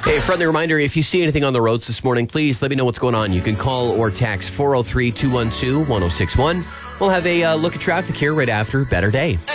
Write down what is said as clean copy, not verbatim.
Hey, friendly reminder, if you see anything on the roads this morning, please let me know what's going on. You can call or text 403-212-1061. We'll have a look at traffic here right after Better Day.